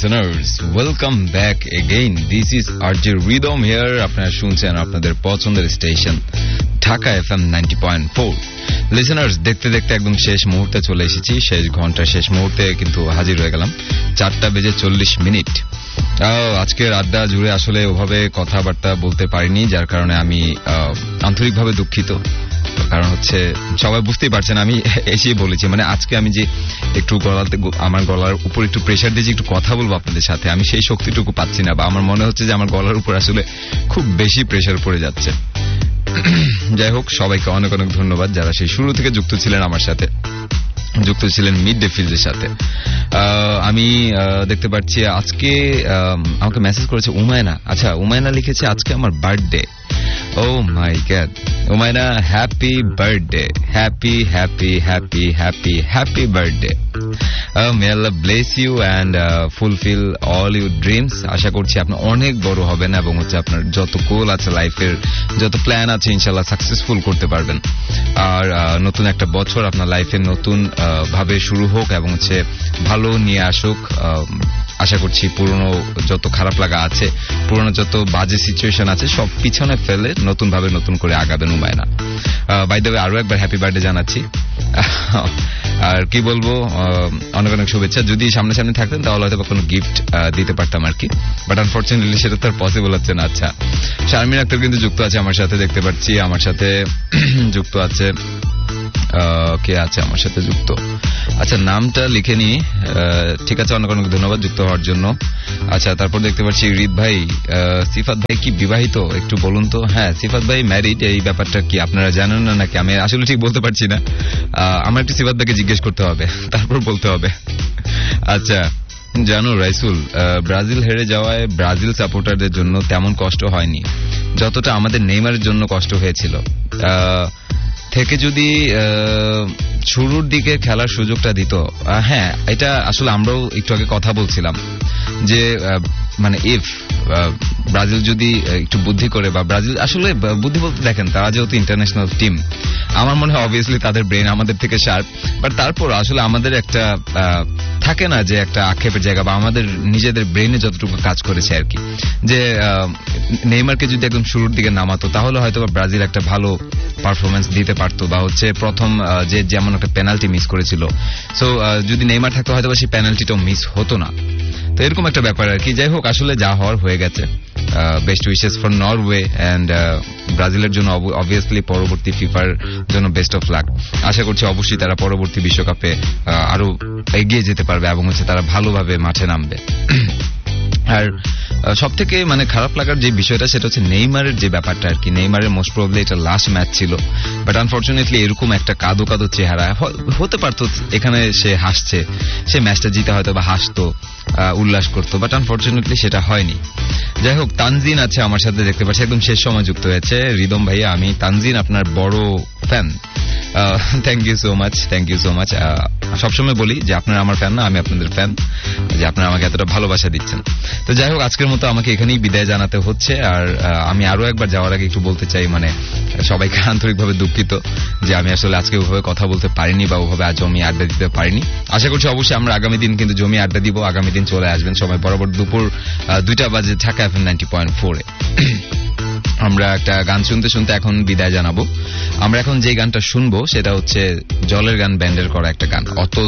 listeners, welcome back again. This is RJ Rhythm here. আপনারা শুনছেন আপনাদের পছন্দের স্টেশন ঢাকা FM 90.4. লিসেনার্স, দেখতে দেখতে একদম শেষ মুহূর্তে চলে এসেছি। শেষ ঘন্টা শেষ মুহূর্তে কিন্তু হাজির হয়ে গেলাম। 4:40 আজকের আড্ডা জুড়ে আসলে ওভাবে কথাবার্তা বলতে পারিনি, যার কারণে আমি আন্তরিকভাবে দুঃখিত। কারণ হচ্ছে সবাই বুঝতেই পারছেন আমি এসেই বলেছি, মানে আজকে আমি যে একটু আমার গলার উপর একটু প্রেশার দিয়ে যে একটু কথা বলবো আপনাদের সাথে, আমি সেই শক্তিটুকু পাচ্ছি না, বা আমার মনে হচ্ছে যে আমার গলার উপর আসলে খুব বেশি প্রেশার পড়ে যাচ্ছে। যাই হোক, সবাইকে অনেক অনেক ধন্যবাদ যারা সেই শুরু থেকে যুক্ত ছিলেন আমার সাথে, যুক্ত ছিলেন মিড ডে ফিল্ডের সাথে। আমি দেখতে পাচ্ছি আজকে আমাকে মেসেজ করেছে উমায়না। আচ্ছা, উমায়না লিখেছে আজকে আমার birthday. Oh my God, Umayna, happy birthday, happy birthday. May Allah bless you and fulfill all your dreams. আশা করছি আপনি অনেক বড় হবেন এবং হচ্ছে আপনার যত গোল আছে লাইফের, যত প্ল্যান আছে ইনশাআল্লাহ সাকসেসফুল করতে পারবেন। আর নতুন একটা বছর আপনার লাইফে নতুন ভাবে শুরু হোক এবং হচ্ছে ভালো নিয়ে আসুক। আশা করছি পুরনো যত খারাপ লাগা আছে, পুরনো যত বাজে সিচুয়েশন আছে সব পিছনে ফেলে নতুন ভাবে নতুন করে আগাবেন উমায়না। বাই দ্য ওয়ে, আরো একবার হ্যাপি বার্থডে জানাচ্ছি। আর কি বলবো, অনেক অনেক শুভেচ্ছা। যদি সামনে থাকতেন তাহলে হয়তো কোনো গিফট দিতে পারতাম আর কি, বাট আনফরচুনেটলি সেটা তো আর পসিবল হচ্ছে না। আচ্ছা, শারমিন আক্তার কিন্তু যুক্ত আছে আমার সাথে, দেখতে পাচ্ছি আমার সাথে যুক্ত আছে। কে আছে আমার সাথে যুক্ত? আচ্ছা, নামটা লিখে নি। ঠিক আছে, অনেক অনেক ধন্যবাদ যুক্ত হওয়ার জন্য। আচ্ছা, তারপর দেখতে পাচ্ছি রিদ ভাই। সিফাত ভাই কি বিবাহিত একটু বলুন তো? হ্যাঁ, সিফাত ভাই ম্যারিড। এই ব্যাপারটা কি আপনারা জানেন না নাকি? আমি আসলে ঠিক বলতে পারছি না। আমার একটু সিফাত ভাইকে জিজ্ঞেস করতে হবে, তারপর বলতে হবে। আচ্ছা, জানো রাইসুল, ব্রাজিল হেরে যাওয়ায় ব্রাজিল সাপোর্টারদের জন্য তেমন কষ্ট হয়নি যতটা আমাদের নেইমারের জন্য কষ্ট হয়েছিল। থেকে যদি শুরুর দিকে খেলার সুযোগটা দিত, হ্যাঁ, এটা আসলে আমরাও একটু আগে কথা বলছিলাম যে মানে ইফ ব্রাজিল যদি একটু বুদ্ধি করে, বা ব্রাজিল আসলে বুদ্ধি বলতে দেখেন তারা যেহেতু ইন্টারন্যাশনাল টিম, আমার মনে হয় অবভিয়াসলি তাদের ব্রেন আমাদের থেকে শার্প, বাট তারপর আসলে আমাদের একটা থাকে না যে একটা আক্ষেপের জায়গা, বা আমাদের নিজেদের ব্রেনে যতটুকু কাজ করেছে আর কি, যে নেইমারকে যদি একদম শুরুর দিকে নামাতো তাহলে হয়তো ব্রাজিল একটা ভালো পারফরমেন্স দিতে পারতো, বা হচ্ছে প্রথম যে যেমন একটা পেনাল্টি মিস করেছিল, সো যদি নেইমার থাকতো হয়তো সেই পেনাল্টিটাও মিস হতো না। তো এরকম একটা ব্যাপার আর কি। যাই হোক, আসলে যা হওয়ার হয়ে গেছে। Best wishes for Norway and ব্রাজিলের জন্য অবভিয়াসলি পরবর্তী ফিফার জন্য বেস্ট অফ লাক। আশা করছি অবশ্যই তারা পরবর্তী বিশ্বকাপে আরো এগিয়ে যেতে পারবে এবং হচ্ছে তারা ভালোভাবে মাঠে নামবে। আর সব থেকে মানে খারাপ লাগার যে বিষয়টা সেটা হচ্ছে নেইমারের যে ব্যাপারটা আর কি। নেইমারের মোস্ট প্রবাবলি এটা লাস্ট ম্যাচ ছিল, বাট আনফরচুনেটলি এরকম একটা কাদো কাদো চেহারা হতে পারতো। এখানে সে হাসছে, সে ম্যাচটা জিতে হয়তো বা হাসতো, উল্লাস করতো, বাট আনফরচুনেটলি সেটা হয়নি। যাই হোক, তানজিন আছে আমার সাথে, দেখতে পাচ্ছি একদম শেষ সময় যুক্ত হয়েছে। রিদম ভাইয়া, আমি তানজিন আপনার বড় fan. Thank you so much. সবসময় বলি যে আপনারা আমার ফ্যান না, আমি আপনাদের ফ্যান, যে আপনারা আমাকে এতটা ভালোবাসা দিচ্ছেন। তো যাই হোক, আজকের মতো আমাকে এখানেই বিদায় জানাতে হচ্ছে। আর আমি আরো একবার যাওয়ার আগে একটু বলতে চাই, মানে সবাইকে আন্তরিকভাবে দুঃখিত যে আমি আসলে আজকে ওভাবে কথা বলতে পারিনি, বা ওভাবে আজ জমি আড্ডা দিতে পারিনি। আশা করছি অবশ্যই আমরা আগামী দিন কিন্তু জমি আড্ডা দিব। আগামী দিন চলে আসবেন সময় বরাবর দুপুর 2টা বাজে ঢাকা FM 90.4 এ। আমরা একটা গান শুনতে শুনতে এখন বিদায় জানাবো। আমরা এখন যে গানটা শুনবো সেটা হচ্ছে জলের গান ব্যান্ডের করা একটা গান, অতল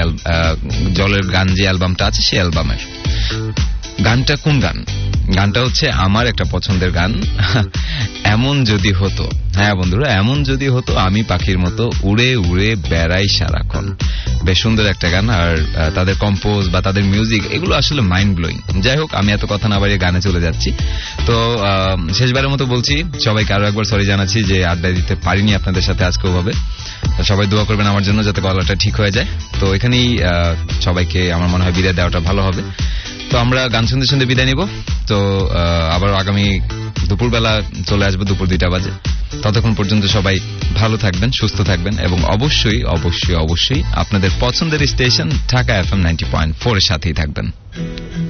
জলের গান যে অ্যালবামটা আছে সেই অ্যালবামের গানটা। কোন গান? গানটা হচ্ছে আমার একটা পছন্দের গান, এমন যদি হতো। হ্যাঁ বন্ধুরা, এমন যদি হতো আমি পাখির মতো উড়ে উড়ে বেড়াই সারাক্ষণ। বেশ সুন্দর একটা গান। আর তাদের কম্পোজ বা তাদের মিউজিক এগুলো আসলে মাইন্ড ব্লোয়িং। যাই হোক, আমি এত কথা না বাড়িয়ে গানে চলে যাচ্ছি। তো শেষবারের মতো বলছি সবাইকে আরো একবার সরি জানাচ্ছি যে আড্ডা দিতে পারিনি আপনাদের সাথে আজকে ওভাবে। সবাই দোয়া করবেন আমার জন্য যাতে গলাটা ঠিক হয়ে যায়। তো এখানেই সবাইকে আমার মনে হয় বিদায় দেওয়াটা ভালো হবে। তো আমরা গান শুনতে শুনতে বিদায় নিব। তো আবার আগামী দুপুরবেলা চলে আসবো দুপুর 2টা বাজে। ততক্ষণ পর্যন্ত সবাই ভালো থাকবেন, সুস্থ থাকবেন এবং অবশ্যই অবশ্যই অবশ্যই আপনাদের পছন্দের স্টেশন ঢাকা FM 90.4 এর সাথেই থাকবেন।